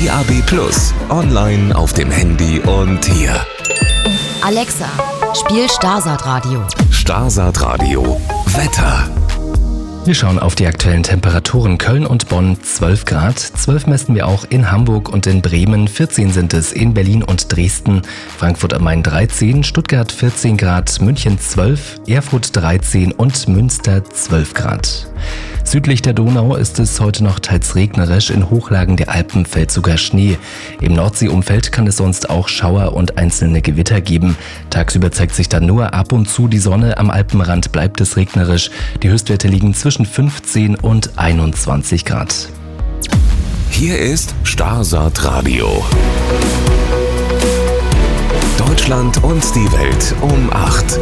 DAB+, online auf dem Handy und hier. Alexa, spiel Starsat Radio. Starsat Radio Wetter. Wir schauen auf die aktuellen Temperaturen. Köln und Bonn 12 Grad, 12 messen wir auch in Hamburg und in Bremen, 14 sind es in Berlin und Dresden, Frankfurt am Main 13, Stuttgart 14 Grad, München 12, Erfurt 13 und Münster 12 Grad. Südlich der Donau ist es heute noch teils regnerisch, in Hochlagen der Alpen fällt sogar Schnee. Im Nordseeumfeld kann es sonst auch Schauer und einzelne Gewitter geben. Tagsüber zeigt sich dann nur ab und zu die Sonne, am Alpenrand bleibt es regnerisch. Die Höchstwerte liegen zwischen 15 und 21 Grad. Hier ist Starsat Radio. Deutschland und die Welt um 8.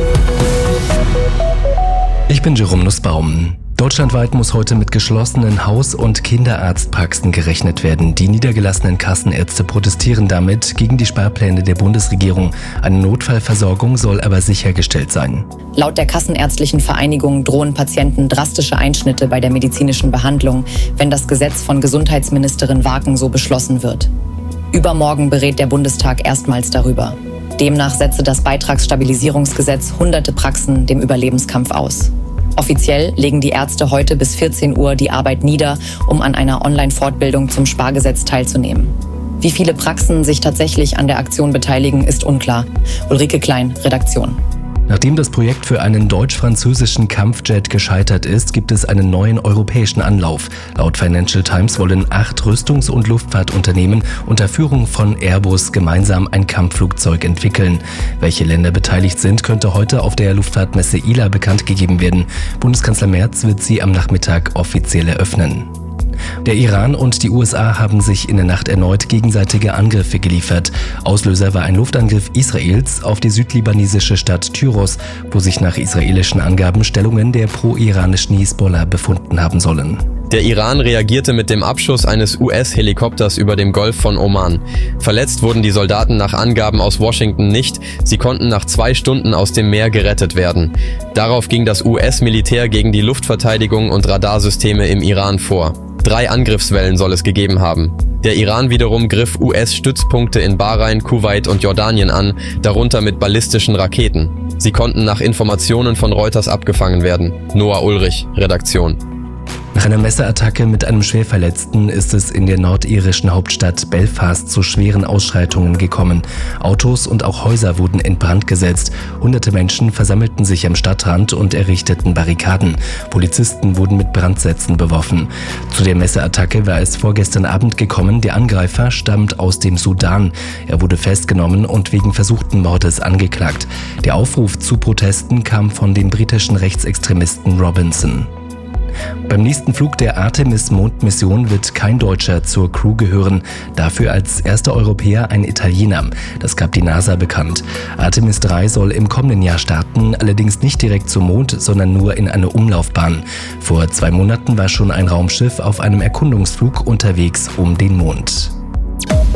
Ich bin Jerome Nussbaum. Deutschlandweit muss heute mit geschlossenen Haus- und Kinderarztpraxen gerechnet werden. Die niedergelassenen Kassenärzte protestieren damit gegen die Sparpläne der Bundesregierung. Eine Notfallversorgung soll aber sichergestellt sein. Laut der Kassenärztlichen Vereinigung drohen Patienten drastische Einschnitte bei der medizinischen Behandlung, wenn das Gesetz von Gesundheitsministerin Waken so beschlossen wird. Übermorgen berät der Bundestag erstmals darüber. Demnach setze das Beitragsstabilisierungsgesetz hunderte Praxen dem Überlebenskampf aus. Offiziell legen die Ärzte heute bis 14 Uhr die Arbeit nieder, um an einer Online-Fortbildung zum Spargesetz teilzunehmen. Wie viele Praxen sich tatsächlich an der Aktion beteiligen, ist unklar. Ulrike Klein, Redaktion. Nachdem das Projekt für einen deutsch-französischen Kampfjet gescheitert ist, gibt es einen neuen europäischen Anlauf. Laut Financial Times wollen 8 Rüstungs- und Luftfahrtunternehmen unter Führung von Airbus gemeinsam ein Kampfflugzeug entwickeln. Welche Länder beteiligt sind, könnte heute auf der Luftfahrtmesse ILA bekannt gegeben werden. Bundeskanzler Merz wird sie am Nachmittag offiziell eröffnen. Der Iran und die USA haben sich in der Nacht erneut gegenseitige Angriffe geliefert. Auslöser war ein Luftangriff Israels auf die südlibanesische Stadt Tyros, wo sich nach israelischen Angaben Stellungen der pro-iranischen Hisbollah befunden haben sollen. Der Iran reagierte mit dem Abschuss eines US-Helikopters über dem Golf von Oman. Verletzt wurden die Soldaten nach Angaben aus Washington nicht. Sie konnten nach 2 Stunden aus dem Meer gerettet werden. Darauf ging das US-Militär gegen die Luftverteidigung und Radarsysteme im Iran vor. 3 Angriffswellen soll es gegeben haben. Der Iran wiederum griff US-Stützpunkte in Bahrain, Kuwait und Jordanien an, darunter mit ballistischen Raketen. Sie konnten nach Informationen von Reuters abgefangen werden. Noah Ulrich, Redaktion. Nach einer Messerattacke mit einem Schwerverletzten ist es in der nordirischen Hauptstadt Belfast zu schweren Ausschreitungen gekommen. Autos und auch Häuser wurden in Brand gesetzt. Hunderte Menschen versammelten sich am Stadtrand und errichteten Barrikaden. Polizisten wurden mit Brandsätzen beworfen. Zu der Messerattacke war es vorgestern Abend gekommen. Der Angreifer stammt aus dem Sudan. Er wurde festgenommen und wegen versuchten Mordes angeklagt. Der Aufruf zu Protesten kam von dem britischen Rechtsextremisten Robinson. Beim nächsten Flug der Artemis-Mondmission wird kein Deutscher zur Crew gehören, dafür als erster Europäer ein Italiener. Das gab die NASA bekannt. Artemis 3 soll im kommenden Jahr starten, allerdings nicht direkt zum Mond, sondern nur in eine Umlaufbahn. Vor 2 Monaten war schon ein Raumschiff auf einem Erkundungsflug unterwegs um den Mond.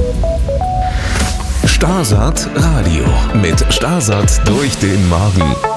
Starsat Radio mit Starsat durch den Magen.